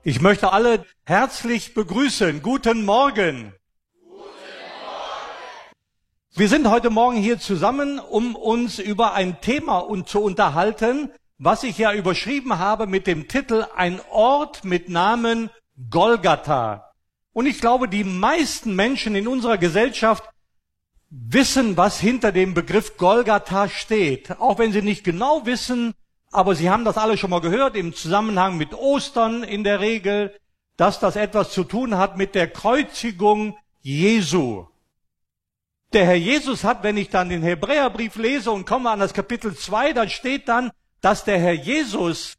Ich möchte alle herzlich begrüßen. Guten Morgen. Wir sind heute Morgen hier zusammen, um uns über ein Thema zu unterhalten, was ich ja überschrieben habe mit dem Titel Ein Ort mit Namen Golgatha. Und ich glaube, die meisten Menschen in unserer Gesellschaft wissen, was hinter dem Begriff Golgatha steht. Auch wenn sie nicht genau wissen, aber Sie haben das alle schon mal gehört, im Zusammenhang mit Ostern in der Regel, dass das etwas zu tun hat mit der Kreuzigung Jesu. Der Herr Jesus hat, wenn ich dann den Hebräerbrief lese und komme an das Kapitel 2, dann steht dann, dass der Herr Jesus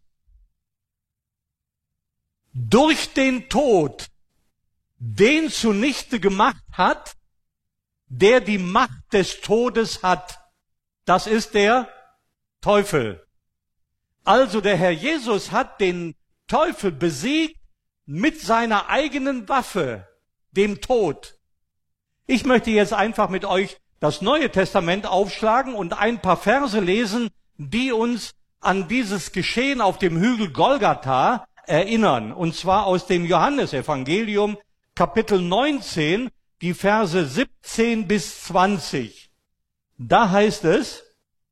durch den Tod den zunichte gemacht hat, der die Macht des Todes hat. Das ist der Teufel. Also der Herr Jesus hat den Teufel besiegt mit seiner eigenen Waffe, dem Tod. Ich möchte jetzt einfach mit euch das Neue Testament aufschlagen und ein paar Verse lesen, die uns an dieses Geschehen auf dem Hügel Golgatha erinnern. Und zwar aus dem Johannesevangelium, Kapitel 19, die Verse 17 bis 20. Da heißt es,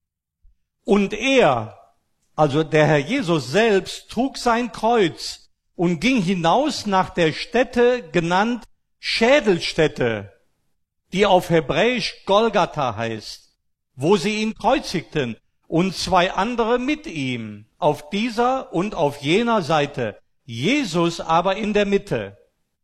und er, also der Herr Jesus selbst, trug sein Kreuz und ging hinaus nach der Stätte, genannt Schädelstätte, die auf Hebräisch Golgatha heißt, wo sie ihn kreuzigten, und zwei andere mit ihm, auf dieser und auf jener Seite, Jesus aber in der Mitte.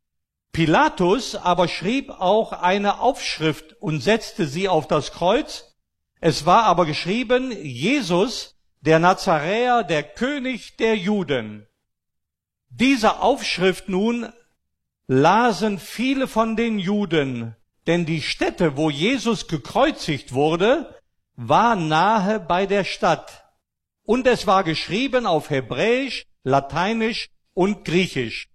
Pilatus aber schrieb auch eine Aufschrift und setzte sie auf das Kreuz. Es war aber geschrieben, Jesus, der Nazaräer, der König der Juden. Diese Aufschrift nun lasen viele von den Juden, denn die Stätte, wo Jesus gekreuzigt wurde, war nahe bei der Stadt. Und es war geschrieben auf Hebräisch, Lateinisch und Griechisch.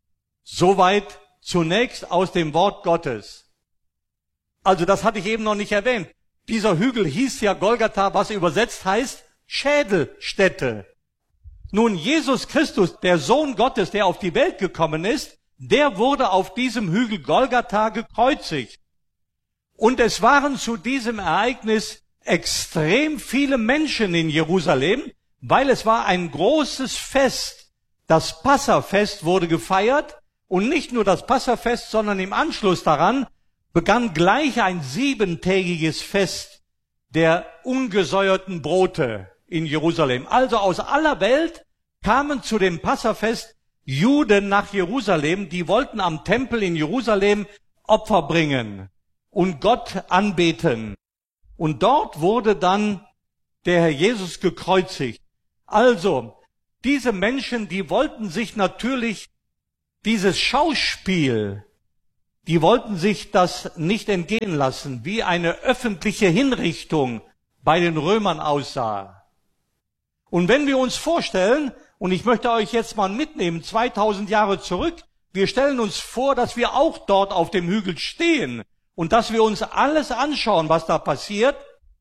Soweit zunächst aus dem Wort Gottes. Also das hatte ich eben noch nicht erwähnt. Dieser Hügel hieß ja Golgatha, was übersetzt heißt Schädelstätte. Nun, Jesus Christus, der Sohn Gottes, der auf die Welt gekommen ist, der wurde auf diesem Hügel Golgatha gekreuzigt. Und es waren zu diesem Ereignis extrem viele Menschen in Jerusalem, weil es war ein großes Fest. Das Passafest wurde gefeiert und nicht nur das Passafest, sondern im Anschluss daran begann gleich ein 7-tägiges Fest der ungesäuerten Brote in Jerusalem. Also aus aller Welt kamen zu dem Passafest Juden nach Jerusalem, die wollten am Tempel in Jerusalem Opfer bringen und Gott anbeten. Und dort wurde dann der Herr Jesus gekreuzigt. Also, diese Menschen, die wollten sich natürlich dieses Schauspiel, die wollten sich das nicht entgehen lassen, wie eine öffentliche Hinrichtung bei den Römern aussah. Und wenn wir uns vorstellen, und ich möchte euch jetzt mal mitnehmen, 2000 Jahre zurück, wir stellen uns vor, dass wir auch dort auf dem Hügel stehen und dass wir uns alles anschauen, was da passiert.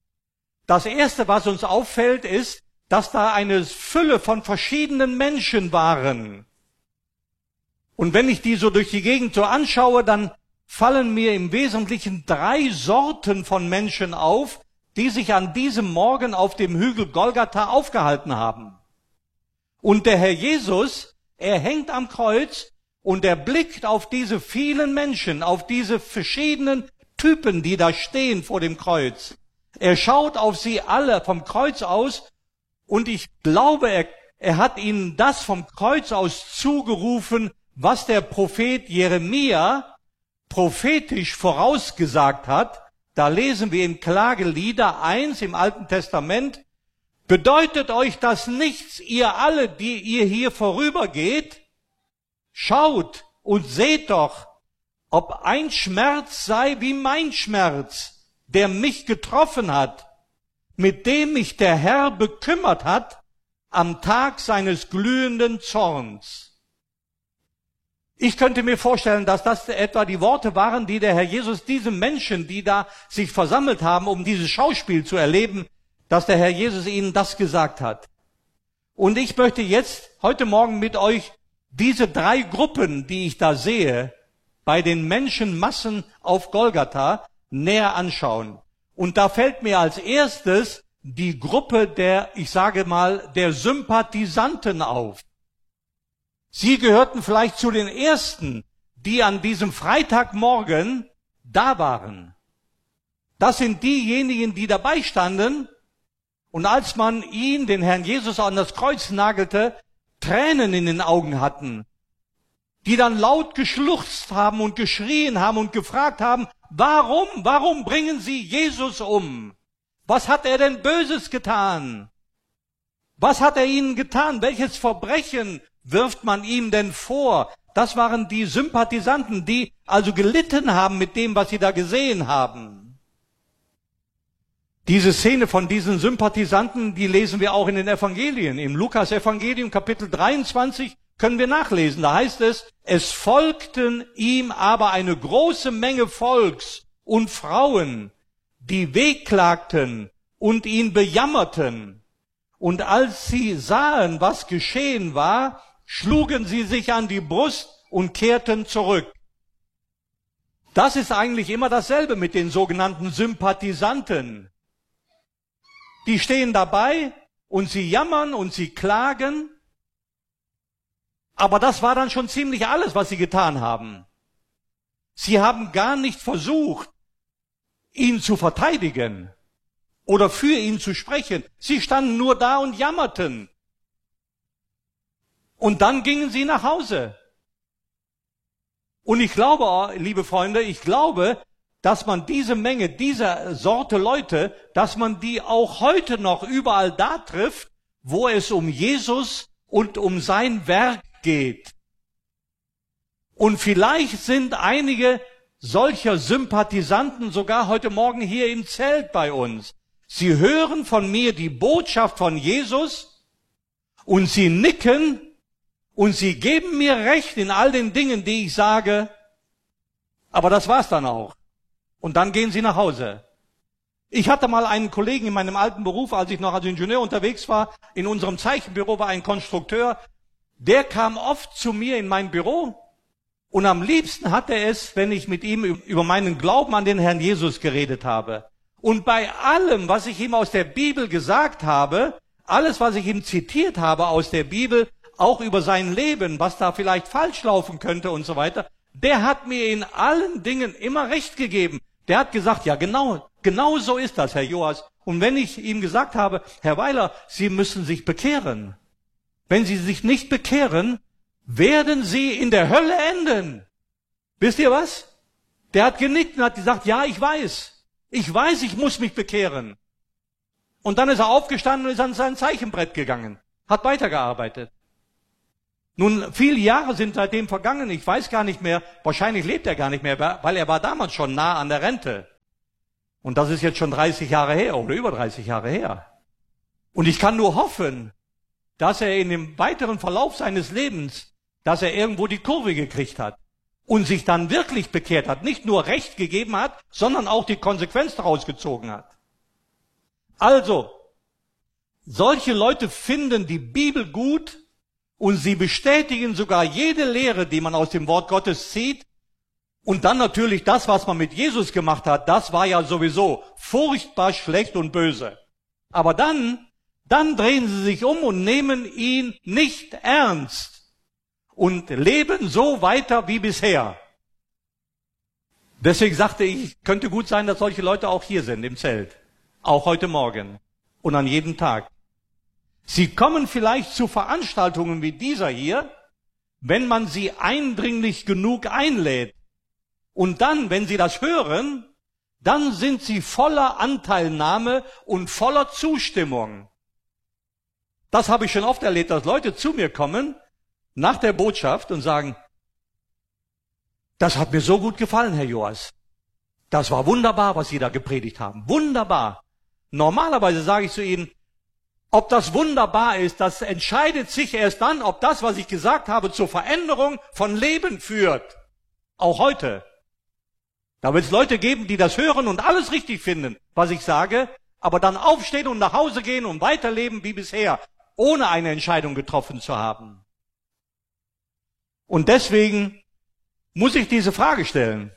Das Erste, was uns auffällt, ist, dass da eine Fülle von verschiedenen Menschen waren. Und wenn ich die so durch die Gegend so anschaue, dann fallen mir im Wesentlichen 3 Sorten von Menschen auf, die sich an diesem Morgen auf dem Hügel Golgatha aufgehalten haben. Und der Herr Jesus, er hängt am Kreuz und er blickt auf diese vielen Menschen, auf diese verschiedenen Typen, die da stehen vor dem Kreuz. Er schaut auf sie alle vom Kreuz aus und ich glaube, er hat ihnen das vom Kreuz aus zugerufen, was der Prophet Jeremia prophetisch vorausgesagt hat. Da lesen wir in Klagelieder 1 im Alten Testament, bedeutet euch das nichts, ihr alle, die ihr hier vorübergeht? Schaut und seht doch, ob ein Schmerz sei wie mein Schmerz, der mich getroffen hat, mit dem mich der Herr bekümmert hat am Tag seines glühenden Zorns. Ich könnte mir vorstellen, dass das etwa die Worte waren, die der Herr Jesus diesen Menschen, die da sich versammelt haben, um dieses Schauspiel zu erleben, dass der Herr Jesus ihnen das gesagt hat. Und ich möchte jetzt heute Morgen mit euch diese 3 Gruppen, die ich da sehe, bei den Menschenmassen auf Golgatha näher anschauen. Und da fällt mir als erstes die Gruppe der, ich sage mal, der Sympathisanten auf. Sie gehörten vielleicht zu den ersten, die an diesem Freitagmorgen da waren. Das sind diejenigen, die dabei standen und als man ihn, den Herrn Jesus, an das Kreuz nagelte, Tränen in den Augen hatten, die dann laut geschluchzt haben und geschrien haben und gefragt haben, warum bringen Sie Jesus um? Was hat er denn Böses getan? Was hat er ihnen getan? Welches Verbrechen wirft man ihm denn vor? Das waren die Sympathisanten, die also gelitten haben mit dem, was sie da gesehen haben. Diese Szene von diesen Sympathisanten, die lesen wir auch in den Evangelien. Im Lukas-Evangelium, Kapitel 23, können wir nachlesen. Da heißt es, es folgten ihm aber eine große Menge Volks und Frauen, die wehklagten und ihn bejammerten. Und als sie sahen, was geschehen war, schlugen sie sich an die Brust und kehrten zurück. Das ist eigentlich immer dasselbe mit den sogenannten Sympathisanten. Die stehen dabei und sie jammern und sie klagen. Aber das war dann schon ziemlich alles, was sie getan haben. Sie haben gar nicht versucht, ihn zu verteidigen oder für ihn zu sprechen. Sie standen nur da und jammerten. Und dann gingen sie nach Hause. Und ich glaube, liebe Freunde, dass man diese Menge, diese Sorte Leute, dass man die auch heute noch überall da trifft, wo es um Jesus und um sein Werk geht. Und vielleicht sind einige solcher Sympathisanten sogar heute Morgen hier im Zelt bei uns. Sie hören von mir die Botschaft von Jesus und sie nicken und sie geben mir recht in all den Dingen, die ich sage, aber das war's dann auch. Und dann gehen sie nach Hause. Ich hatte mal einen Kollegen in meinem alten Beruf, als ich noch als Ingenieur unterwegs war, in unserem Zeichenbüro war ein Konstrukteur, der kam oft zu mir in mein Büro und am liebsten hat er es, wenn ich mit ihm über meinen Glauben an den Herrn Jesus geredet habe. Und bei allem, was ich ihm aus der Bibel gesagt habe, alles, was ich ihm zitiert habe aus der Bibel, auch über sein Leben, was da vielleicht falsch laufen könnte und so weiter, der hat mir in allen Dingen immer recht gegeben. Der hat gesagt, ja genau so ist das, Herr Joas. Und wenn ich ihm gesagt habe, Herr Weiler, Sie müssen sich bekehren. Wenn Sie sich nicht bekehren, werden Sie in der Hölle enden. Wisst ihr was? Der hat genickt und hat gesagt, ja, ich weiß, ich muss mich bekehren. Und dann ist er aufgestanden und ist an sein Zeichenbrett gegangen, hat weitergearbeitet. Nun, viele Jahre sind seitdem vergangen, ich weiß gar nicht mehr, wahrscheinlich lebt er gar nicht mehr, weil er war damals schon nah an der Rente. Und das ist jetzt schon 30 Jahre her oder über 30 Jahre her. Und ich kann nur hoffen, dass er in dem weiteren Verlauf seines Lebens, dass er irgendwo die Kurve gekriegt hat und sich dann wirklich bekehrt hat, nicht nur Recht gegeben hat, sondern auch die Konsequenz daraus gezogen hat. Also, solche Leute finden die Bibel gut und sie bestätigen sogar jede Lehre, die man aus dem Wort Gottes zieht. Und dann natürlich das, was man mit Jesus gemacht hat, das war ja sowieso furchtbar schlecht und böse. Aber dann drehen sie sich um und nehmen ihn nicht ernst und leben so weiter wie bisher. Deswegen sagte ich, könnte gut sein, dass solche Leute auch hier sind im Zelt. Auch heute Morgen und an jedem Tag. Sie kommen vielleicht zu Veranstaltungen wie dieser hier, wenn man sie eindringlich genug einlädt. Und dann, wenn sie das hören, dann sind sie voller Anteilnahme und voller Zustimmung. Das habe ich schon oft erlebt, dass Leute zu mir kommen nach der Botschaft und sagen, das hat mir so gut gefallen, Herr Joas. Das war wunderbar, was Sie da gepredigt haben. Wunderbar. Normalerweise sage ich zu Ihnen, ob das wunderbar ist, das entscheidet sich erst dann, ob das, was ich gesagt habe, zur Veränderung von Leben führt. Auch heute. Da wird es Leute geben, die das hören und alles richtig finden, was ich sage, aber dann aufstehen und nach Hause gehen und weiterleben wie bisher, ohne eine Entscheidung getroffen zu haben. Und deswegen muss ich diese Frage stellen.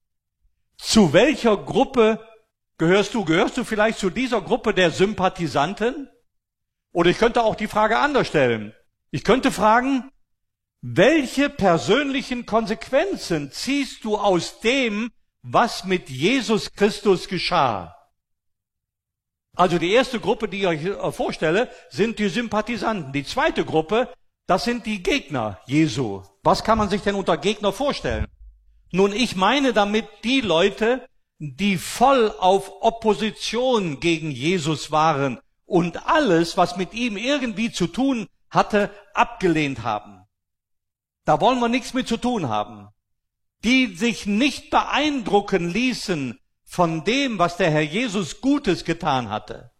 Zu welcher Gruppe gehörst du? Gehörst du vielleicht zu dieser Gruppe der Sympathisanten? Oder ich könnte auch die Frage anders stellen. Ich könnte fragen, welche persönlichen Konsequenzen ziehst du aus dem, was mit Jesus Christus geschah? Also die erste Gruppe, die ich euch vorstelle, sind die Sympathisanten. Die zweite Gruppe, das sind die Gegner Jesu. Was kann man sich denn unter Gegner vorstellen? Nun, ich meine damit die Leute, die voll auf Opposition gegen Jesus waren und alles, was mit ihm irgendwie zu tun hatte, abgelehnt haben. Da wollen wir nichts mit zu tun haben. Die sich nicht beeindrucken ließen von dem, was der Herr Jesus Gutes getan hatte.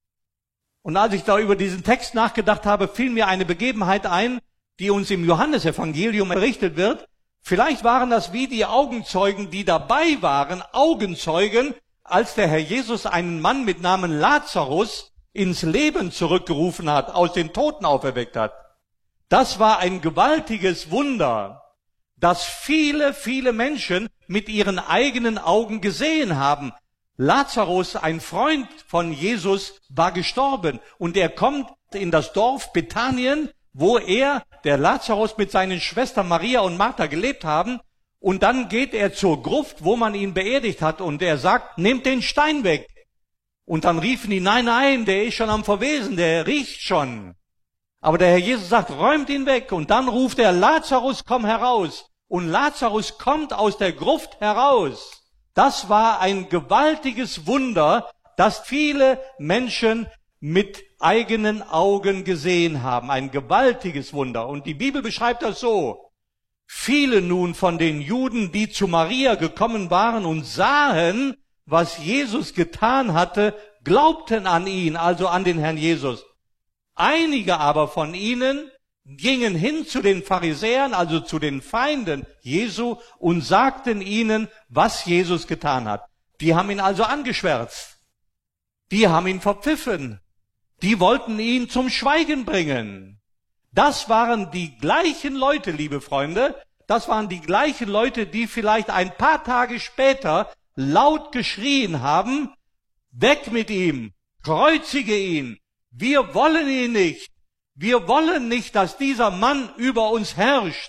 Und als ich da über diesen Text nachgedacht habe, fiel mir eine Begebenheit ein, die uns im Johannesevangelium berichtet wird. Vielleicht waren das wie die Augenzeugen, die dabei waren, Augenzeugen, als der Herr Jesus einen Mann mit Namen Lazarus ins Leben zurückgerufen hat, aus den Toten auferweckt hat. Das war ein gewaltiges Wunder, das viele, viele Menschen mit ihren eigenen Augen gesehen haben. Lazarus, ein Freund von Jesus, war gestorben und er kommt in das Dorf Bethanien, wo der Lazarus mit seinen Schwestern Maria und Martha gelebt haben, und dann geht er zur Gruft, wo man ihn beerdigt hat, und er sagt, nehmt den Stein weg. Und dann riefen die, nein, der ist schon am Verwesen, der riecht schon. Aber der Herr Jesus sagt, räumt ihn weg. Und dann ruft er, Lazarus, komm heraus. Und Lazarus kommt aus der Gruft heraus. Das war ein gewaltiges Wunder, das viele Menschen mit eigenen Augen gesehen haben. Ein gewaltiges Wunder. Und die Bibel beschreibt das so. Viele nun von den Juden, die zu Maria gekommen waren und sahen, was Jesus getan hatte, glaubten an ihn, also an den Herrn Jesus. Einige aber von ihnen gingen hin zu den Pharisäern, also zu den Feinden Jesu, und sagten ihnen, was Jesus getan hat. Die haben ihn also angeschwärzt. Die haben ihn verpfiffen. Die wollten ihn zum Schweigen bringen. Das waren die gleichen Leute, liebe Freunde, das waren die gleichen Leute, die vielleicht ein paar Tage später laut geschrien haben, weg mit ihm, kreuzige ihn, wir wollen ihn nicht, wir wollen nicht, dass dieser Mann über uns herrscht.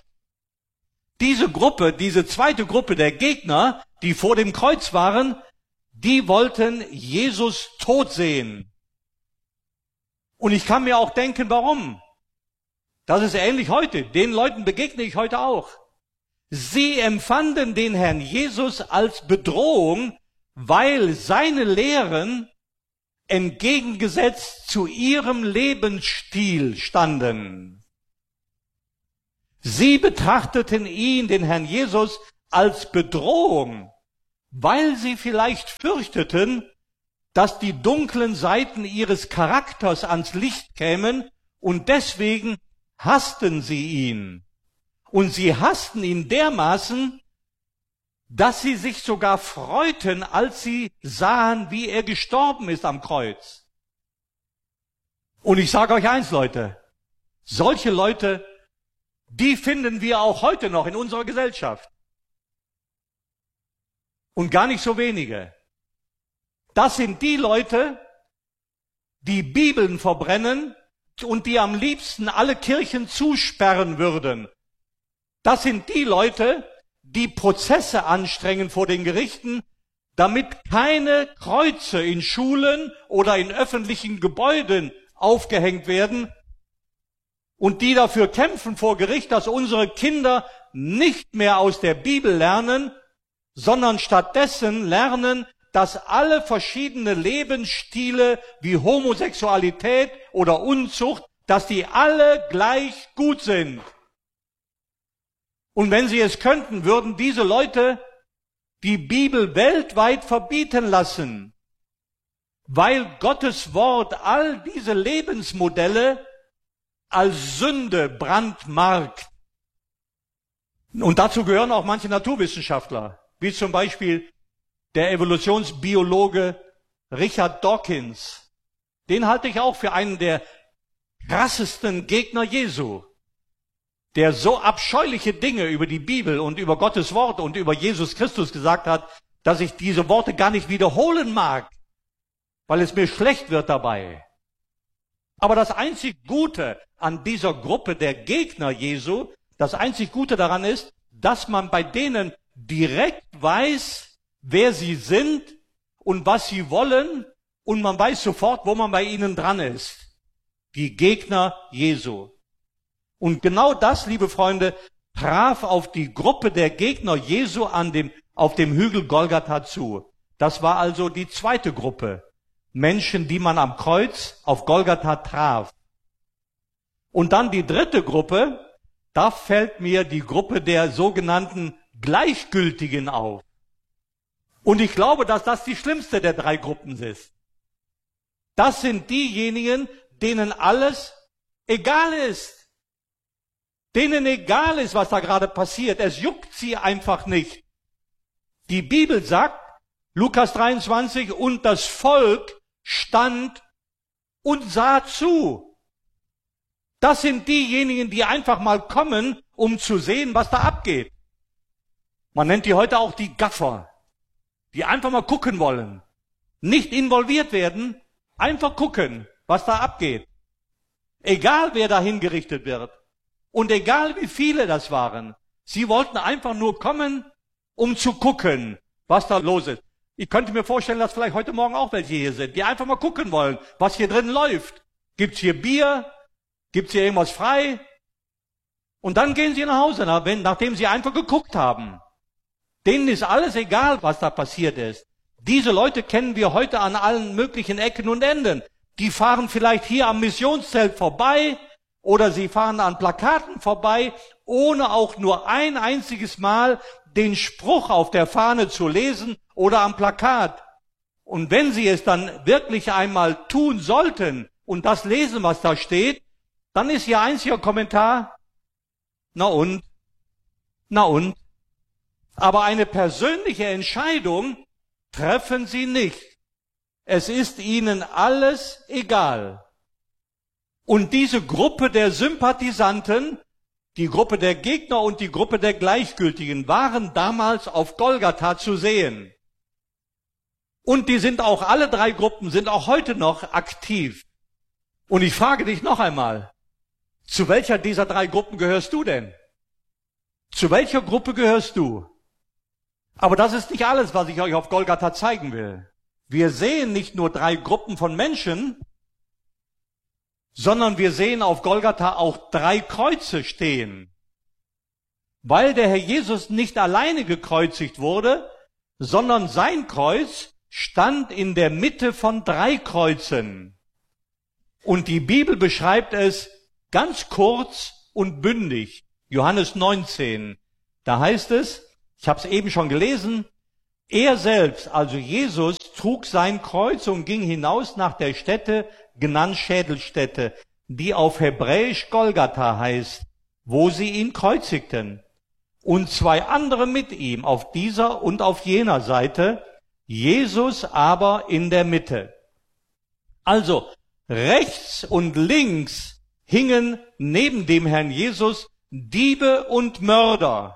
Diese Gruppe, diese zweite Gruppe der Gegner, die vor dem Kreuz waren, die wollten Jesus tot sehen. Und ich kann mir auch denken, warum. Das ist ähnlich heute. Den Leuten begegne ich heute auch. Sie empfanden den Herrn Jesus als Bedrohung, weil seine Lehren entgegengesetzt zu ihrem Lebensstil standen. Sie betrachteten ihn, den Herrn Jesus, als Bedrohung, weil sie vielleicht fürchteten, dass die dunklen Seiten ihres Charakters ans Licht kämen, und deswegen hassten sie ihn. Und sie hassten ihn dermaßen, dass sie sich sogar freuten, als sie sahen, wie er gestorben ist am Kreuz. Und ich sage euch eins, Leute, solche Leute, die finden wir auch heute noch in unserer Gesellschaft. Und gar nicht so wenige. Das sind die Leute, die Bibeln verbrennen und die am liebsten alle Kirchen zusperren würden. Das sind die Leute, die Prozesse anstrengen vor den Gerichten, damit keine Kreuze in Schulen oder in öffentlichen Gebäuden aufgehängt werden, und die dafür kämpfen vor Gericht, dass unsere Kinder nicht mehr aus der Bibel lernen, sondern stattdessen lernen, dass alle verschiedene Lebensstile wie Homosexualität oder Unzucht, dass die alle gleich gut sind. Und wenn sie es könnten, würden diese Leute die Bibel weltweit verbieten lassen, weil Gottes Wort all diese Lebensmodelle als Sünde brandmarkt. Und dazu gehören auch manche Naturwissenschaftler, wie zum Beispiel der Evolutionsbiologe Richard Dawkins. Den halte ich auch für einen der krassesten Gegner Jesu. der so abscheuliche Dinge über die Bibel und über Gottes Wort und über Jesus Christus gesagt hat, dass ich diese Worte gar nicht wiederholen mag, weil es mir schlecht wird dabei. Aber das einzig Gute an dieser Gruppe der Gegner Jesu, das einzig Gute daran ist, dass man bei denen direkt weiß, wer sie sind und was sie wollen, und man weiß sofort, wo man bei ihnen dran ist. Die Gegner Jesu. Und genau das, liebe Freunde, traf auf die Gruppe der Gegner Jesu auf dem Hügel Golgatha zu. Das war also die zweite Gruppe. Menschen, die man am Kreuz auf Golgatha traf. Und dann die dritte Gruppe, da fällt mir die Gruppe der sogenannten Gleichgültigen auf. Und ich glaube, dass das die schlimmste der drei Gruppen ist. Das sind diejenigen, denen alles egal ist. Denen egal ist, was da gerade passiert. Es juckt sie einfach nicht. Die Bibel sagt, Lukas 23, und das Volk stand und sah zu. Das sind diejenigen, die einfach mal kommen, um zu sehen, was da abgeht. Man nennt die heute auch die Gaffer, die einfach mal gucken wollen. Nicht involviert werden, einfach gucken, was da abgeht. Egal, wer da hingerichtet wird. Und egal, wie viele das waren. Sie wollten einfach nur kommen, um zu gucken, was da los ist. Ich könnte mir vorstellen, dass vielleicht heute Morgen auch welche hier sind, die einfach mal gucken wollen, was hier drin läuft. Gibt's hier Bier? Gibt's hier irgendwas frei? Und dann gehen sie nach Hause, nachdem sie einfach geguckt haben. Denen ist alles egal, was da passiert ist. Diese Leute kennen wir heute an allen möglichen Ecken und Enden. Die fahren vielleicht hier am Missionszelt vorbei oder sie fahren an Plakaten vorbei, ohne auch nur ein einziges Mal den Spruch auf der Fahne zu lesen oder am Plakat. Und wenn sie es dann wirklich einmal tun sollten und das lesen, was da steht, dann ist ihr einziger Kommentar, na und? Aber eine persönliche Entscheidung treffen sie nicht. Es ist ihnen alles egal. Und diese Gruppe der Sympathisanten, die Gruppe der Gegner und die Gruppe der Gleichgültigen waren damals auf Golgatha zu sehen. Und die sind auch, alle drei Gruppen sind auch heute noch aktiv. Und ich frage dich noch einmal, zu welcher dieser drei Gruppen gehörst du denn? Zu welcher Gruppe gehörst du? Aber das ist nicht alles, was ich euch auf Golgatha zeigen will. Wir sehen nicht nur drei Gruppen von Menschen, sondern wir sehen auf Golgatha auch drei Kreuze stehen. Weil der Herr Jesus nicht alleine gekreuzigt wurde, sondern sein Kreuz stand in der Mitte von drei Kreuzen. Und die Bibel beschreibt es ganz kurz und bündig. Johannes 19. Da heißt es, ich habe es eben schon gelesen, er selbst, also Jesus, trug sein Kreuz und ging hinaus nach der Stätte, genannt Schädelstätte, die auf Hebräisch Golgatha heißt, wo sie ihn kreuzigten. Und zwei andere mit ihm, auf dieser und auf jener Seite, Jesus aber in der Mitte. Also rechts und links hingen neben dem Herrn Jesus Diebe und Mörder,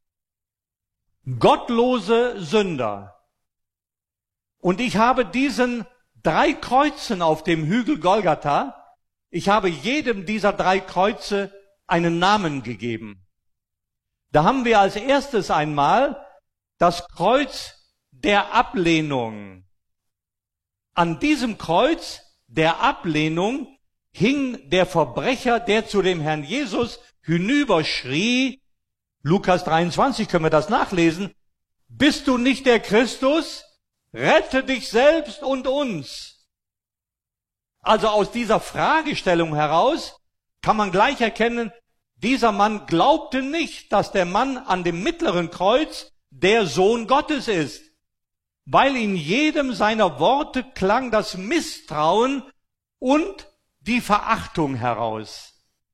gottlose Sünder. Und ich habe diesen drei Kreuzen auf dem Hügel Golgatha, ich habe jedem dieser drei Kreuze einen Namen gegeben. Da haben wir als erstes einmal das Kreuz der Ablehnung. An diesem Kreuz der Ablehnung hing der Verbrecher, der zu dem Herrn Jesus hinüberschrie, Lukas 23 können wir das nachlesen, bist du nicht der Christus? Rette dich selbst und uns. Also aus dieser Fragestellung heraus kann man gleich erkennen, dieser Mann glaubte nicht, dass der Mann an dem mittleren Kreuz der Sohn Gottes ist, weil in jedem seiner Worte klang das Misstrauen und die Verachtung heraus.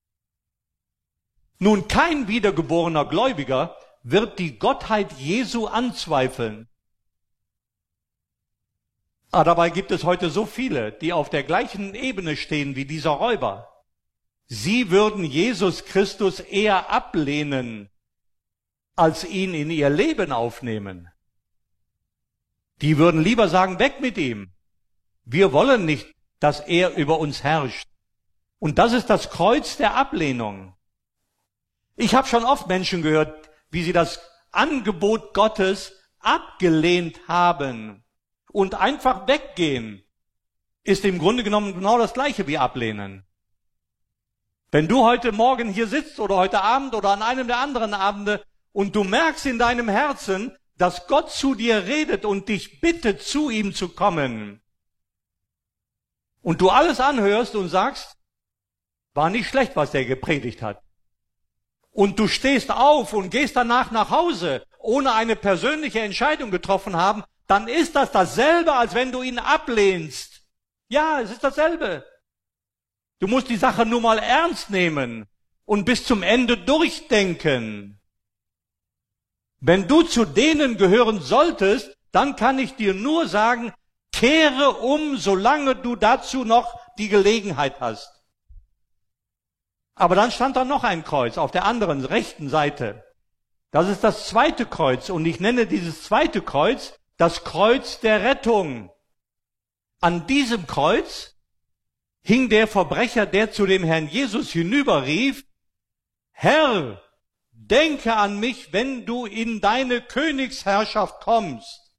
Nun, kein wiedergeborener Gläubiger wird die Gottheit Jesu anzweifeln. Aber dabei gibt es heute so viele, die auf der gleichen Ebene stehen wie dieser Räuber. sie würden Jesus Christus eher ablehnen, als ihn in ihr Leben aufnehmen. Die würden lieber sagen, weg mit ihm. Wir wollen nicht, dass er über uns herrscht. Und das ist das Kreuz der Ablehnung. Ich habe schon oft Menschen gehört, wie sie das Angebot Gottes abgelehnt haben und einfach weggehen, ist im Grunde genommen genau das Gleiche wie ablehnen. Wenn du heute Morgen hier sitzt oder heute Abend oder an einem der anderen Abende und du merkst in deinem Herzen, dass Gott zu dir redet und dich bittet, zu ihm zu kommen, und du alles anhörst und sagst, war nicht schlecht, was der gepredigt hat, und du stehst auf und gehst danach nach Hause, ohne eine persönliche Entscheidung getroffen haben, dann ist das dasselbe, als wenn du ihn ablehnst. Ja, es ist dasselbe. Du musst die Sache nur mal ernst nehmen und bis zum Ende durchdenken. Wenn du zu denen gehören solltest, dann kann ich dir nur sagen, kehre um, solange du dazu noch die Gelegenheit hast. Aber dann stand da noch ein Kreuz auf der anderen, rechten Seite. Das ist das zweite Kreuz und ich nenne dieses zweite Kreuz das Kreuz der Rettung. An diesem Kreuz hing der Verbrecher, der zu dem Herrn Jesus hinüberrief, Herr, denke an mich, wenn du in deine Königsherrschaft kommst.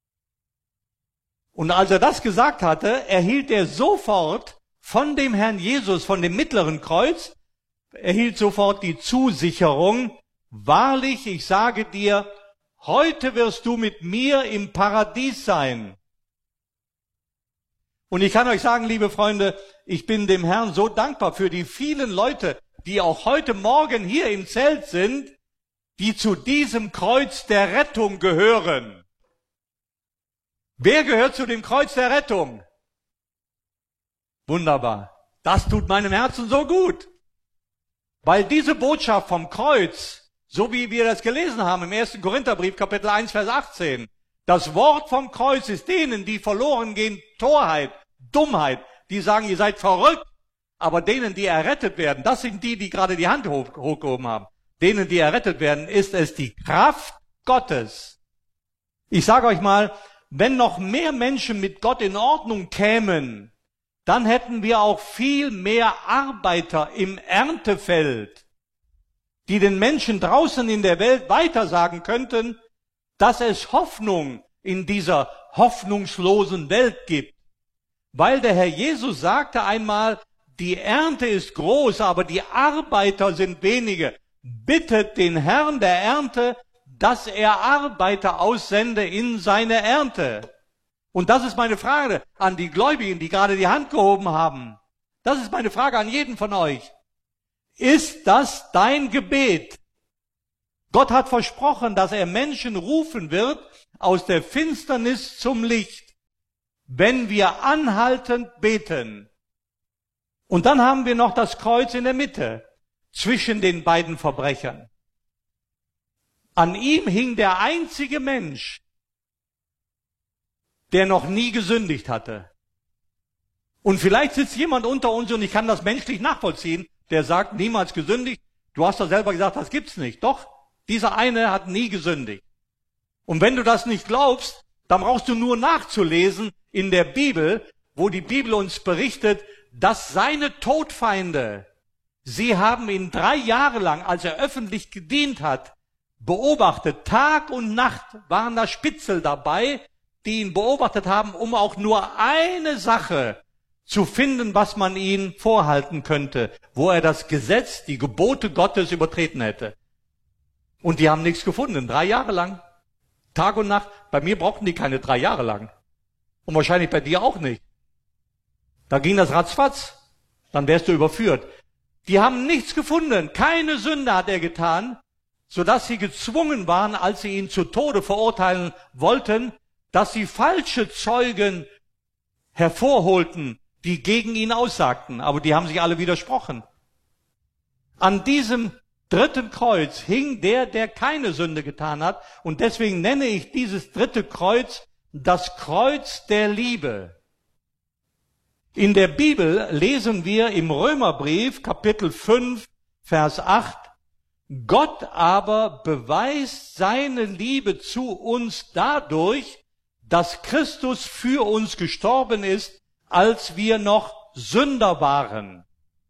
Und als er das gesagt hatte, erhielt er sofort von dem Herrn Jesus, von dem mittleren Kreuz, erhielt sofort die Zusicherung, wahrlich, ich sage dir, heute wirst du mit mir im Paradies sein. Und ich kann euch sagen, liebe Freunde, ich bin dem Herrn so dankbar für die vielen Leute, die auch heute Morgen hier im Zelt sind, die zu diesem Kreuz der Rettung gehören. Wer gehört zu dem Kreuz der Rettung? Wunderbar. Das tut meinem Herzen so gut. Weil diese Botschaft vom Kreuz, so wie wir das gelesen haben im 1. Korintherbrief, Kapitel 1, Vers 18, das Wort vom Kreuz ist denen, die verloren gehen, Torheit, Dummheit, die sagen, ihr seid verrückt, aber denen, die errettet werden, das sind die, die gerade die Hand hochgehoben haben, denen, die errettet werden, ist es die Kraft Gottes. Ich sage euch mal, wenn noch mehr Menschen mit Gott in Ordnung kämen, dann hätten wir auch viel mehr Arbeiter im Erntefeld, die den Menschen draußen in der Welt weitersagen könnten, dass es Hoffnung in dieser hoffnungslosen Welt gibt. Weil der Herr Jesus sagte einmal, die Ernte ist groß, aber die Arbeiter sind wenige. Bittet den Herrn der Ernte, dass er Arbeiter aussende in seine Ernte. Und das ist meine Frage an die Gläubigen, die gerade die Hand gehoben haben. Das ist meine Frage an jeden von euch. Ist das dein Gebet? Gott hat versprochen, dass er Menschen rufen wird aus der Finsternis zum Licht, wenn wir anhaltend beten. Und dann haben wir noch das Kreuz in der Mitte, zwischen den beiden Verbrechern. An ihm hing der einzige Mensch, der noch nie gesündigt hatte. Und vielleicht sitzt jemand unter uns, und ich kann das menschlich nachvollziehen, der sagt, niemals gesündigt. Du hast doch selber gesagt, das gibt's nicht. Doch, dieser eine hat nie gesündigt. Und wenn du das nicht glaubst, dann brauchst du nur nachzulesen in der Bibel, wo die Bibel uns berichtet, dass seine Todfeinde, sie haben ihn 3 Jahre lang, als er öffentlich gedient hat, beobachtet. Tag und Nacht waren da Spitzel dabei, die ihn beobachtet haben, um auch nur eine Sache zu finden, was man ihn vorhalten könnte, wo er das Gesetz, die Gebote Gottes übertreten hätte. Und die haben nichts gefunden, 3 Jahre lang. Tag und Nacht. Bei mir brauchten die keine 3 Jahre lang. Und wahrscheinlich bei dir auch nicht. Da ging das ratzfatz. Dann wärst du überführt. Die haben nichts gefunden. Keine Sünde hat er getan, sodass sie gezwungen waren, als sie ihn zu Tode verurteilen wollten, dass sie falsche Zeugen hervorholten, die gegen ihn aussagten. Aber die haben sich alle widersprochen. An diesem dritten Kreuz hing der keine Sünde getan hat. Und deswegen nenne ich dieses dritte Kreuz das Kreuz der Liebe. In der Bibel lesen wir im Römerbrief, Kapitel 5, Vers 8, Gott aber beweist seine Liebe zu uns dadurch, dass Christus für uns gestorben ist, als wir noch Sünder waren.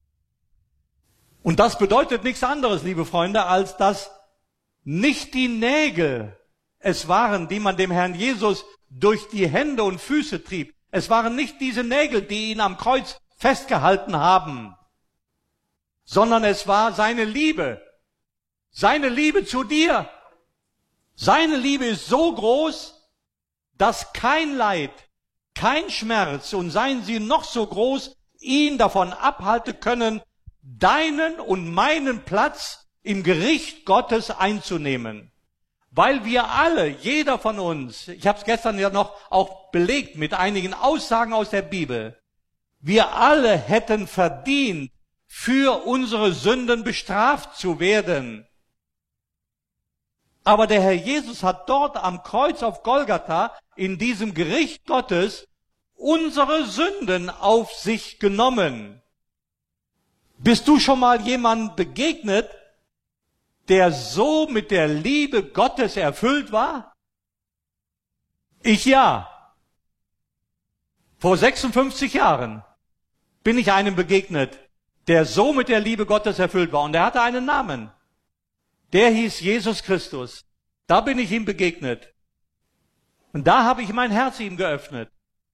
Und das bedeutet nichts anderes, liebe Freunde, als dass nicht die Nägel es waren, die man dem Herrn Jesus durch die Hände und Füße trieb. Es waren nicht diese Nägel, die ihn am Kreuz festgehalten haben, sondern es war seine Liebe zu dir. Seine Liebe ist so groß, dass kein Leid, kein Schmerz und seien sie noch so groß, ihn davon abhalten können, deinen und meinen Platz im Gericht Gottes einzunehmen. Weil wir alle, jeder von uns, ich habe es gestern ja noch auch belegt mit einigen Aussagen aus der Bibel, wir alle hätten verdient, für unsere Sünden bestraft zu werden. Aber der Herr Jesus hat dort am Kreuz auf Golgatha, in diesem Gericht Gottes, unsere Sünden auf sich genommen. Bist du schon mal jemandem begegnet, der so mit der Liebe Gottes erfüllt war? Ich ja. Vor 56 Jahren bin ich einem begegnet, der so mit der Liebe Gottes erfüllt war. Und er hatte einen Namen. Der hieß Jesus Christus. Da bin ich ihm begegnet. Und da habe ich mein Herz ihm geöffnet.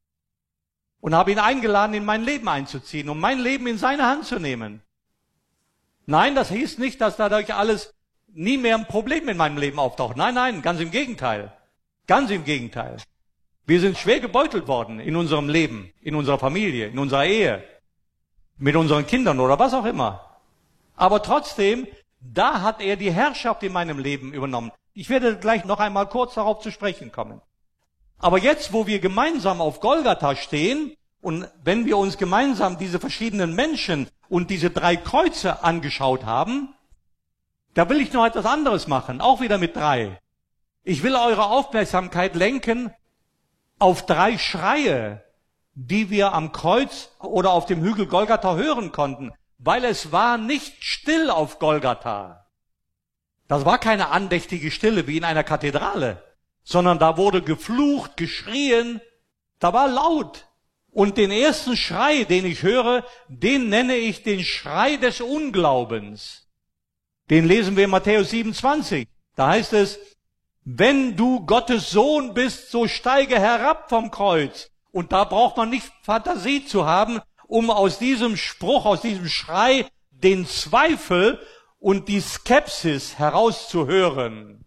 Und habe ihn eingeladen, in mein Leben einzuziehen, um mein Leben in seine Hand zu nehmen. Nein, das hieß nicht, dass dadurch alles nie mehr ein Problem in meinem Leben auftaucht. Nein, nein, ganz im Gegenteil. Ganz im Gegenteil. Wir sind schwer gebeutelt worden in unserem Leben, in unserer Familie, in unserer Ehe, mit unseren Kindern oder was auch immer. Aber trotzdem, da hat er die Herrschaft in meinem Leben übernommen. Ich werde gleich noch einmal kurz darauf zu sprechen kommen. Aber jetzt, wo wir gemeinsam auf Golgatha stehen und wenn wir uns gemeinsam diese verschiedenen Menschen und diese 3 Kreuze angeschaut haben, da will ich noch etwas anderes machen, auch wieder mit 3. Ich will eure Aufmerksamkeit lenken auf 3 Schreie, die wir am Kreuz oder auf dem Hügel Golgatha hören konnten, weil es war nicht still auf Golgatha. Das war keine andächtige Stille wie in einer Kathedrale, sondern da wurde geflucht, geschrien, da war laut. Und den ersten Schrei, den ich höre, den nenne ich den Schrei des Unglaubens. Den lesen wir in Matthäus 27. Da heißt es, wenn du Gottes Sohn bist, so steige herab vom Kreuz. Und da braucht man nicht Fantasie zu haben, um aus diesem Spruch, aus diesem Schrei, den Zweifel und die Skepsis herauszuhören.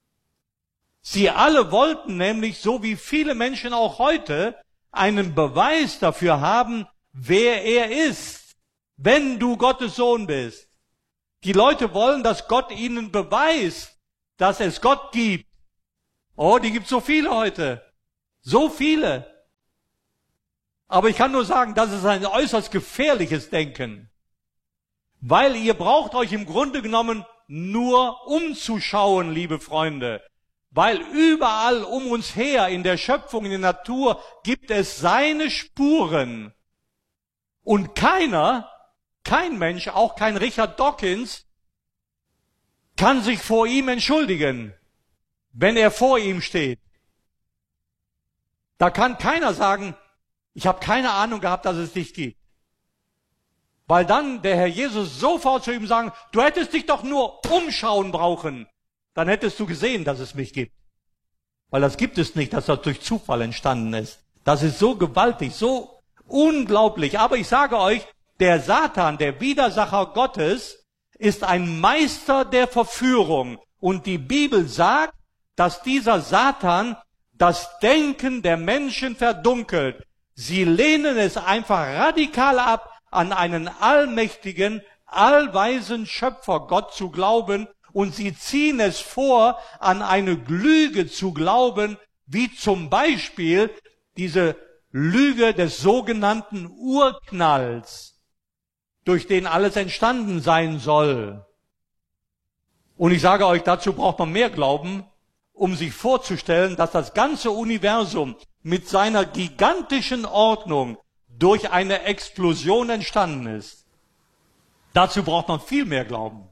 Sie alle wollten nämlich, so wie viele Menschen auch heute, einen Beweis dafür haben, wer er ist, wenn du Gottes Sohn bist. Die Leute wollen, dass Gott ihnen beweist, dass es Gott gibt. Oh, die gibt so viele heute. So viele. Aber ich kann nur sagen, das ist ein äußerst gefährliches Denken. Weil ihr braucht euch im Grunde genommen nur umzuschauen, liebe Freunde. Weil überall um uns her in der Schöpfung, in der Natur gibt es seine Spuren. Und kein Mensch, auch kein Richard Dawkins, kann sich vor ihm entschuldigen, wenn er vor ihm steht. Da kann keiner sagen, ich habe keine Ahnung gehabt, dass es dich gibt. Weil dann der Herr Jesus sofort zu ihm sagen, du hättest dich doch nur umschauen brauchen. Dann hättest du gesehen, dass es mich gibt. Weil das gibt es nicht, dass das durch Zufall entstanden ist. Das ist so gewaltig, so unglaublich. Aber ich sage euch, der Satan, der Widersacher Gottes, ist ein Meister der Verführung. Und die Bibel sagt, dass dieser Satan das Denken der Menschen verdunkelt. Sie lehnen es einfach radikal ab, an einen allmächtigen, allweisen Schöpfer Gott zu glauben, und sie ziehen es vor, an eine Lüge zu glauben, wie zum Beispiel diese Lüge des sogenannten Urknalls, durch den alles entstanden sein soll. Und ich sage euch, dazu braucht man mehr Glauben, um sich vorzustellen, dass das ganze Universum mit seiner gigantischen Ordnung durch eine Explosion entstanden ist. Dazu braucht man viel mehr Glauben.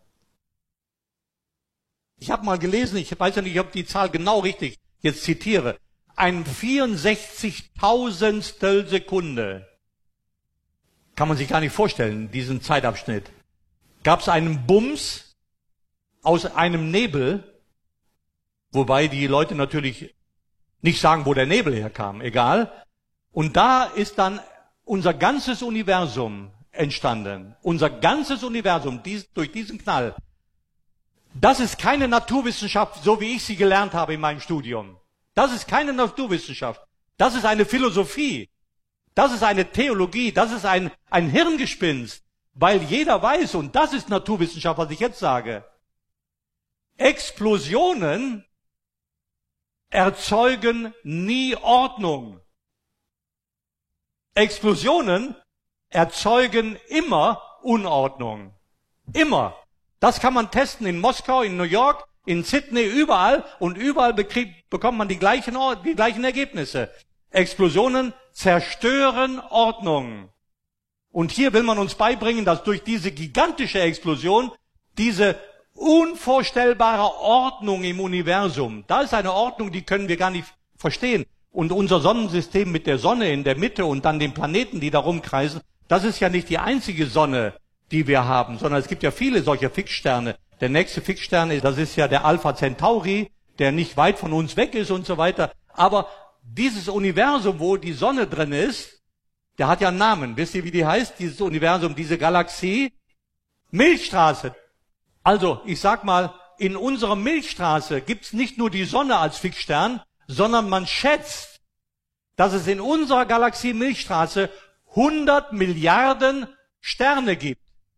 Ich habe mal gelesen, ich weiß ja nicht, ob die Zahl genau richtig jetzt zitiere, ein 64.000stel Sekunde, kann man sich gar nicht vorstellen, diesen Zeitabschnitt, gab es einen Bums aus einem Nebel, wobei die Leute natürlich nicht sagen, wo der Nebel herkam, egal. Und da ist dann unser ganzes Universum entstanden. Unser ganzes Universum, durch diesen Knall. Das ist keine Naturwissenschaft, so wie ich sie gelernt habe in meinem Studium. Das ist keine Naturwissenschaft. Das ist eine Philosophie. Das ist eine Theologie. Das ist ein Hirngespinst. Weil jeder weiß, und das ist Naturwissenschaft, was ich jetzt sage, Explosionen erzeugen nie Ordnung. Explosionen erzeugen immer Unordnung. Immer. Das kann man testen in Moskau, in New York, in Sydney, überall. Und überall bekommt man die gleichen Ergebnisse. Explosionen zerstören Ordnung. Und hier will man uns beibringen, dass durch diese gigantische Explosion diese unvorstellbare Ordnung im Universum, da ist eine Ordnung, die können wir gar nicht verstehen. Und unser Sonnensystem mit der Sonne in der Mitte und dann den Planeten, die da rumkreisen, das ist ja nicht die einzige Sonne, die wir haben, sondern es gibt ja viele solcher Fixsterne. Der nächste Fixstern, das ist ja der Alpha Centauri, der nicht weit von uns weg ist und so weiter. Aber dieses Universum, wo die Sonne drin ist, der hat ja einen Namen. Wisst ihr, wie die heißt, dieses Universum, diese Galaxie? Milchstraße. Also, ich sag mal, in unserer Milchstraße gibt's nicht nur die Sonne als Fixstern, sondern man schätzt, dass es in unserer Galaxie Milchstraße 100 Milliarden Sterne gibt.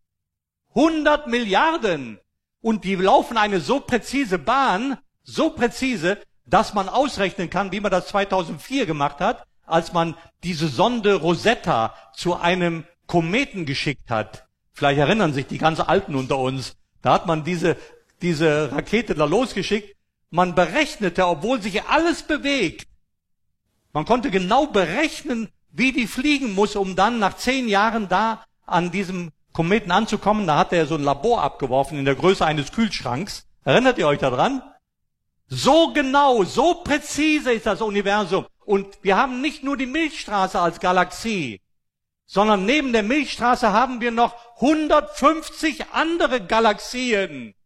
100 Milliarden! Und die laufen eine so präzise Bahn, so präzise, dass man ausrechnen kann, wie man das 2004 gemacht hat, als man diese Sonde Rosetta zu einem Kometen geschickt hat. Vielleicht erinnern sich die ganz Alten unter uns. Da hat man diese Rakete da losgeschickt. Man berechnete, obwohl sich alles bewegt. Man konnte genau berechnen, wie die fliegen muss, um dann nach 10 Jahren da an diesem Kometen anzukommen. Da hat er so ein Labor abgeworfen in der Größe eines Kühlschranks. Erinnert ihr euch daran? So genau, so präzise ist das Universum. Und wir haben nicht nur die Milchstraße als Galaxie, sondern neben der Milchstraße haben wir noch 150 andere Galaxien.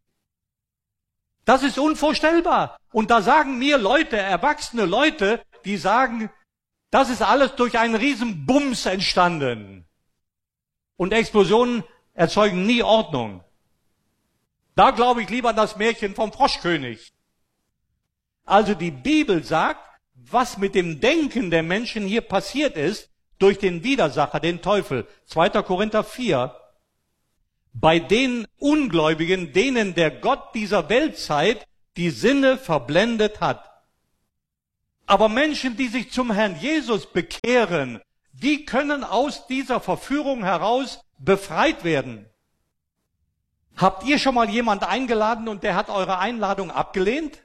Das ist unvorstellbar. Und da sagen mir Leute, erwachsene Leute, die sagen, das ist alles durch einen riesen Bums entstanden. Und Explosionen erzeugen nie Ordnung. Da glaube ich lieber an das Märchen vom Froschkönig. Also die Bibel sagt, was mit dem Denken der Menschen hier passiert ist, durch den Widersacher, den Teufel. 2. Korinther 4. Bei den Ungläubigen, denen der Gott dieser Weltzeit die Sinne verblendet hat. Aber Menschen, die sich zum Herrn Jesus bekehren, die können aus dieser Verführung heraus befreit werden. Habt ihr schon mal jemand eingeladen und der hat eure Einladung abgelehnt?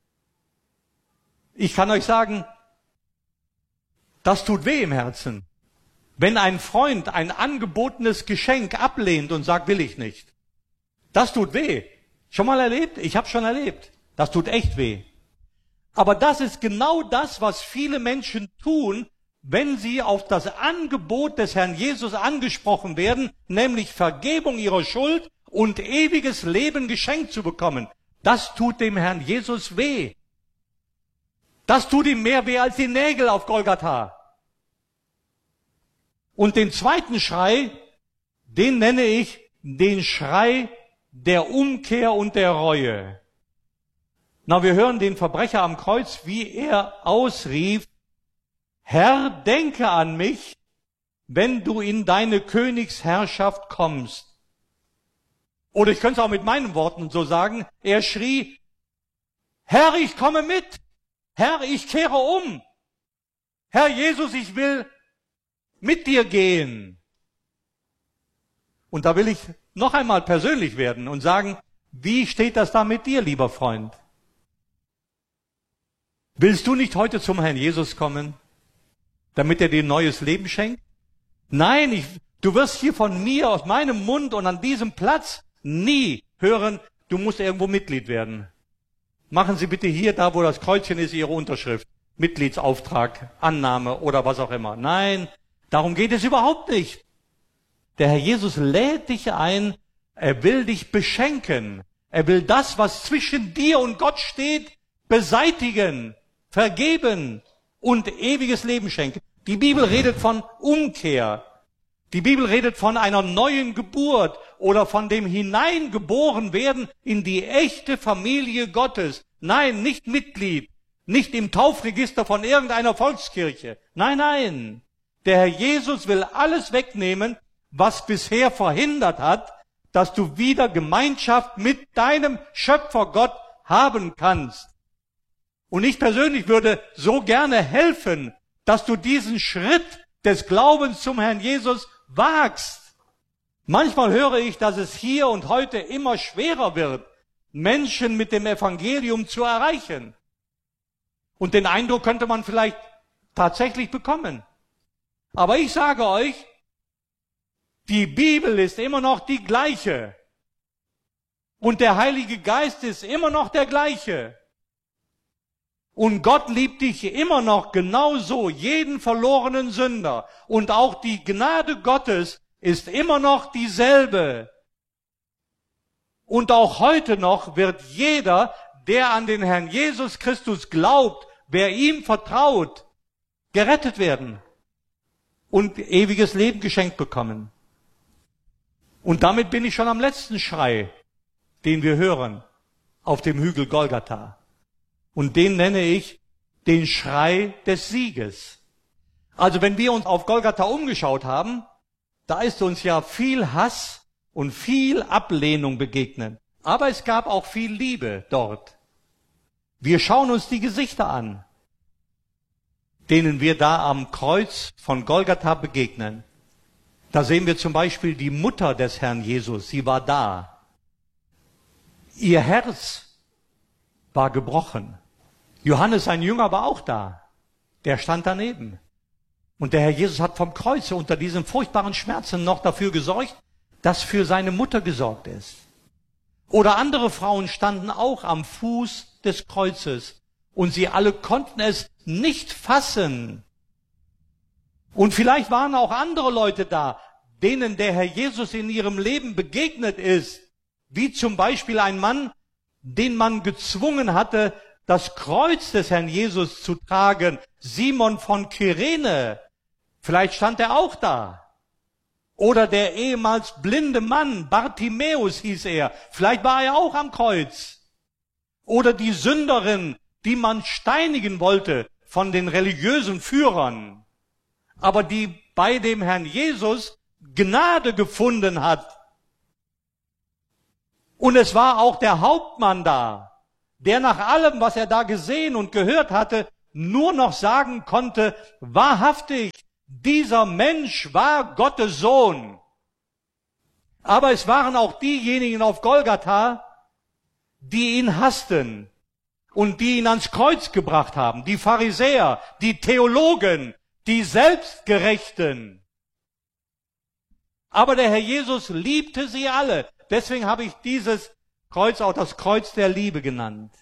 Ich kann euch sagen, das tut weh im Herzen. Wenn ein Freund ein angebotenes Geschenk ablehnt und sagt, will ich nicht. Das tut weh. Schon mal erlebt? Ich habe schon erlebt. Das tut echt weh. Aber das ist genau das, was viele Menschen tun, wenn sie auf das Angebot des Herrn Jesus angesprochen werden, nämlich Vergebung ihrer Schuld und ewiges Leben geschenkt zu bekommen. Das tut dem Herrn Jesus weh. Das tut ihm mehr weh als die Nägel auf Golgatha. Und den zweiten Schrei, den nenne ich den Schrei der Umkehr und der Reue. Na, wir hören den Verbrecher am Kreuz, wie er ausrief, Herr, denke an mich, wenn du in deine Königsherrschaft kommst. Oder ich könnte es auch mit meinen Worten so sagen, er schrie, Herr, ich komme mit. Herr, ich kehre um. Herr Jesus, ich will mit dir gehen. Und da will ich noch einmal persönlich werden und sagen, wie steht das da mit dir, lieber Freund? Willst du nicht heute zum Herrn Jesus kommen, damit er dir neues Leben schenkt? Nein, du wirst hier von mir, aus meinem Mund und an diesem Platz nie hören, du musst irgendwo Mitglied werden. Machen Sie bitte hier, da wo das Kreuzchen ist, Ihre Unterschrift. Mitgliedsauftrag, Annahme oder was auch immer. Nein, darum geht es überhaupt nicht. Der Herr Jesus lädt dich ein, er will dich beschenken. Er will das, was zwischen dir und Gott steht, beseitigen, vergeben und ewiges Leben schenken. Die Bibel redet von Umkehr. Die Bibel redet von einer neuen Geburt oder von dem Hineingeboren werden in die echte Familie Gottes. Nein, nicht Mitglied, nicht im Taufregister von irgendeiner Volkskirche. Nein, nein. Der Herr Jesus will alles wegnehmen, was bisher verhindert hat, dass du wieder Gemeinschaft mit deinem Schöpfer Gott haben kannst. Und ich persönlich würde so gerne helfen, dass du diesen Schritt des Glaubens zum Herrn Jesus wagst. Manchmal höre ich, dass es hier und heute immer schwerer wird, Menschen mit dem Evangelium zu erreichen. Und den Eindruck könnte man vielleicht tatsächlich bekommen. Aber ich sage euch, die Bibel ist immer noch die gleiche. Und der Heilige Geist ist immer noch der gleiche. Und Gott liebt dich immer noch genauso, jeden verlorenen Sünder. Und auch die Gnade Gottes ist immer noch dieselbe. Und auch heute noch wird jeder, der an den Herrn Jesus Christus glaubt, wer ihm vertraut, gerettet werden und ewiges Leben geschenkt bekommen. Und damit bin ich schon am letzten Schrei, den wir hören auf dem Hügel Golgatha. Und den nenne ich den Schrei des Sieges. Also wenn wir uns auf Golgatha umgeschaut haben, da ist uns ja viel Hass und viel Ablehnung begegnet. Aber es gab auch viel Liebe dort. Wir schauen uns die Gesichter an, denen wir da am Kreuz von Golgatha begegnen. Da sehen wir zum Beispiel die Mutter des Herrn Jesus, sie war da. Ihr Herz war gebrochen. Johannes, sein Jünger, war auch da. Der stand daneben. Und der Herr Jesus hat vom Kreuz unter diesen furchtbaren Schmerzen noch dafür gesorgt, dass für seine Mutter gesorgt ist. Oder andere Frauen standen auch am Fuß des Kreuzes und sie alle konnten es nicht fassen. Und vielleicht waren auch andere Leute da, denen der Herr Jesus in ihrem Leben begegnet ist, wie zum Beispiel ein Mann, den man gezwungen hatte, das Kreuz des Herrn Jesus zu tragen, Simon von Kyrene. Vielleicht stand er auch da. Oder der ehemals blinde Mann, Bartimäus hieß er, vielleicht war er auch am Kreuz. Oder die Sünderin, die man steinigen wollte von den religiösen Führern, aber die bei dem Herrn Jesus Gnade gefunden hat. Und es war auch der Hauptmann da, der nach allem, was er da gesehen und gehört hatte, nur noch sagen konnte, wahrhaftig, dieser Mensch war Gottes Sohn. Aber es waren auch diejenigen auf Golgatha, die ihn hassten und die ihn ans Kreuz gebracht haben, die Pharisäer, die Theologen, die Selbstgerechten. Aber der Herr Jesus liebte sie alle. Deswegen habe ich dieses Kreuz auch das Kreuz der Liebe genannt.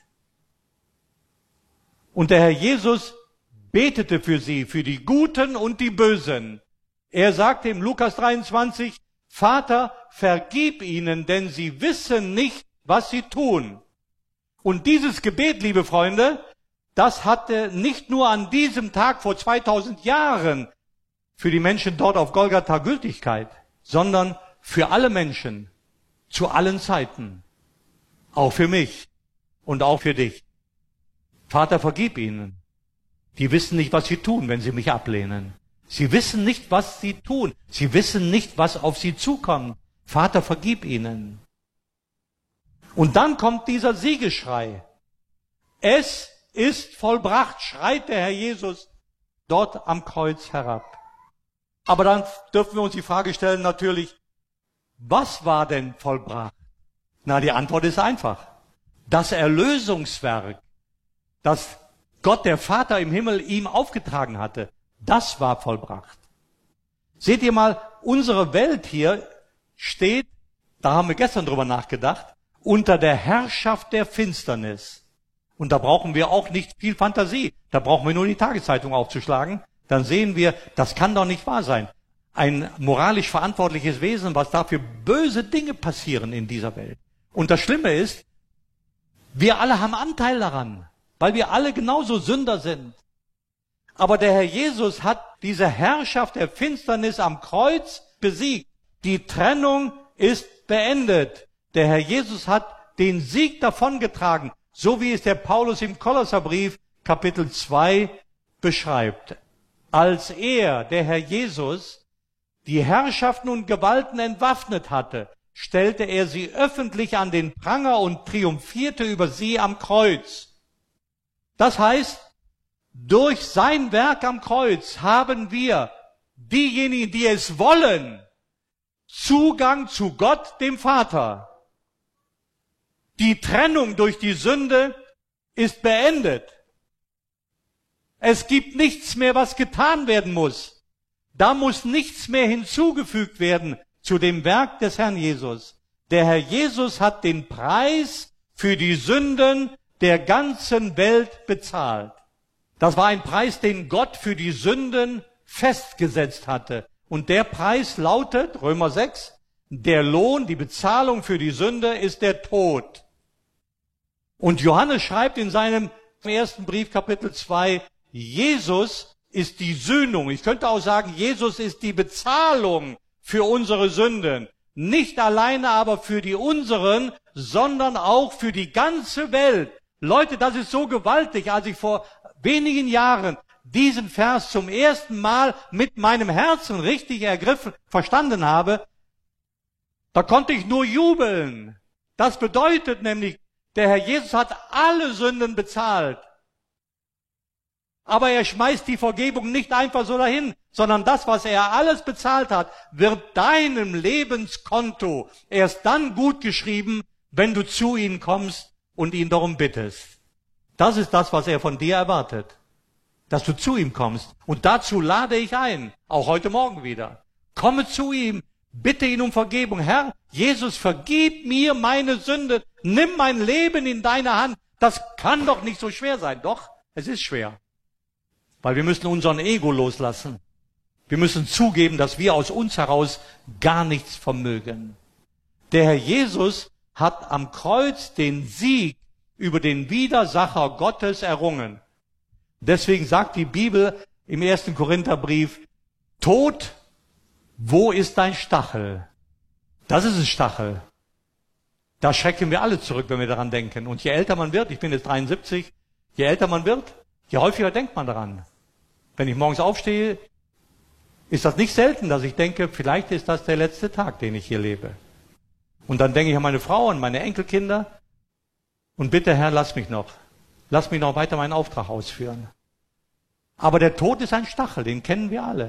Und der Herr Jesus betete für sie, für die Guten und die Bösen. Er sagte im Lukas 23, Vater, vergib ihnen, denn sie wissen nicht, was sie tun. Und dieses Gebet, liebe Freunde, das hatte nicht nur an diesem Tag vor 2000 Jahren für die Menschen dort auf Golgatha Gültigkeit, sondern für alle Menschen, zu allen Zeiten. Auch für mich und auch für dich. Vater, vergib ihnen. Die wissen nicht, was sie tun, wenn sie mich ablehnen. Sie wissen nicht, was sie tun. Sie wissen nicht, was auf sie zukommt. Vater, vergib ihnen. Und dann kommt dieser Siegesschrei. Es ist vollbracht, schreit der Herr Jesus dort am Kreuz herab. Aber dann dürfen wir uns die Frage stellen, natürlich, was war denn vollbracht? Na, die Antwort ist einfach. Das Erlösungswerk, das Gott, der Vater im Himmel, ihm aufgetragen hatte, das war vollbracht. Seht ihr mal, unsere Welt hier steht, da haben wir gestern drüber nachgedacht, unter der Herrschaft der Finsternis. Und da brauchen wir auch nicht viel Fantasie. Da brauchen wir nur die Tageszeitung aufzuschlagen. Dann sehen wir, das kann doch nicht wahr sein. Ein moralisch verantwortliches Wesen, was dafür böse Dinge passieren in dieser Welt. Und das Schlimme ist, wir alle haben Anteil daran, weil wir alle genauso Sünder sind. Aber der Herr Jesus hat diese Herrschaft der Finsternis am Kreuz besiegt. Die Trennung ist beendet. Der Herr Jesus hat den Sieg davongetragen, so wie es der Paulus im Kolosserbrief Kapitel 2 beschreibt. Als er, der Herr Jesus, die Herrschaften und Gewalten entwaffnet hatte, stellte er sie öffentlich an den Pranger und triumphierte über sie am Kreuz. Das heißt, durch sein Werk am Kreuz haben wir, diejenigen, die es wollen, Zugang zu Gott, dem Vater. Die Trennung durch die Sünde ist beendet. Es gibt nichts mehr, was getan werden muss. Da muss nichts mehr hinzugefügt werden zu dem Werk des Herrn Jesus. Der Herr Jesus hat den Preis für die Sünden der ganzen Welt bezahlt. Das war ein Preis, den Gott für die Sünden festgesetzt hatte. Und der Preis lautet, Römer 6, der Lohn, die Bezahlung für die Sünde ist der Tod. Und Johannes schreibt in seinem ersten Brief, Kapitel 2, Jesus ist die Sühnung. Ich könnte auch sagen, Jesus ist die Bezahlung für unsere Sünden. Nicht alleine aber für die unseren, sondern auch für die ganze Welt. Leute, das ist so gewaltig, als ich vor wenigen Jahren diesen Vers zum ersten Mal mit meinem Herzen richtig ergriffen, verstanden habe, da konnte ich nur jubeln. Das bedeutet nämlich, der Herr Jesus hat alle Sünden bezahlt. Aber er schmeißt die Vergebung nicht einfach so dahin, sondern das, was er alles bezahlt hat, wird deinem Lebenskonto erst dann gut geschrieben, wenn du zu ihm kommst und ihn darum bittest. Das ist das, was er von dir erwartet, dass du zu ihm kommst. Und dazu lade ich ein, auch heute Morgen wieder. Komme zu ihm, bitte ihn um Vergebung. Herr, Jesus, vergib mir meine Sünde, nimm mein Leben in deine Hand. Das kann doch nicht so schwer sein. Doch, es ist schwer. Weil wir müssen unseren Ego loslassen. Wir müssen zugeben, dass wir aus uns heraus gar nichts vermögen. Der Herr Jesus hat am Kreuz den Sieg über den Widersacher Gottes errungen. Deswegen sagt die Bibel im 1. Korintherbrief, Tod, wo ist dein Stachel? Das ist ein Stachel. Da schrecken wir alle zurück, wenn wir daran denken. Und je älter man wird, ich bin jetzt 73, je älter man wird, je häufiger denkt man daran. Wenn ich morgens aufstehe, ist das nicht selten, dass ich denke, vielleicht ist das der letzte Tag, den ich hier lebe. Und dann denke ich an meine Frau, an meine Enkelkinder und bitte, Herr, lass mich noch weiter meinen Auftrag ausführen. Aber der Tod ist ein Stachel, den kennen wir alle.